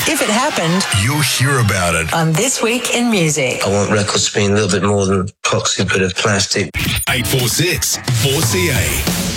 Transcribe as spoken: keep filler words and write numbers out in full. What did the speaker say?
If it happened, you'll hear about it on This Week in Music. I want records to be a little bit more than a box bit of plastic. eight four six four C A